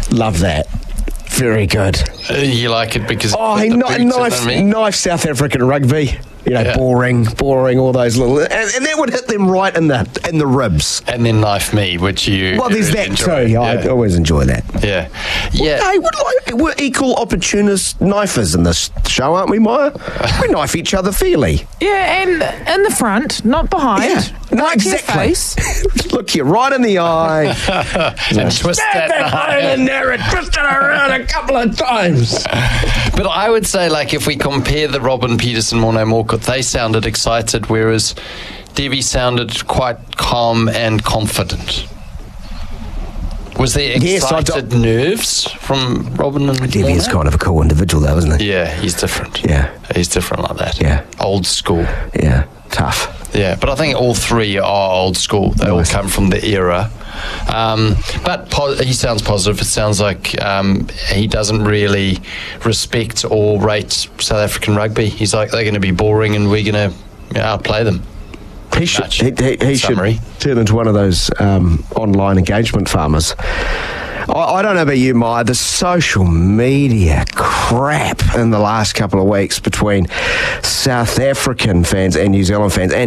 Love that. Very good. You like it because knife South African rugby. Boring, all those little, and that would hit them right in the ribs. And then knife me, which you. Well, there's that enjoy. too. Yeah. I always enjoy that. Yeah. Hey, we're equal opportunist knifers in this show, aren't we, Maya? We knife each other fairly. Yeah, and in the front, not behind. Yeah. No, Right to your exactly. face. Look you right in the eye. And twist that in there and twist it around a couple of times. But I would say, if we compare the Robin Peterson, Morné Morkut, they sounded excited, whereas Debbie sounded quite calm and confident. Was there excited nerves from Robin and Debbie is kind of a cool individual, though, isn't he? Yeah, he's different. Yeah. He's different like that. Yeah. Old school. Yeah, tough. Yeah, but I think all three are old school. They all come from the era. But he sounds positive. It sounds like he doesn't really respect or rate South African rugby. He's like, they're going to be boring and we're going to outplay them. He should turn into one of those online engagement farmers. I don't know about you, Maya, the social media crap in the last couple of weeks between South African fans and New Zealand fans and